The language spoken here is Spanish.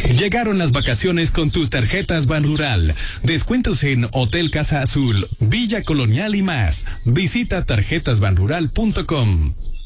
Llegaron las vacaciones con tus tarjetas Banrural. Descuentos en Hotel Casa Azul, Villa Colonial y más. Visita tarjetasbanrural.com.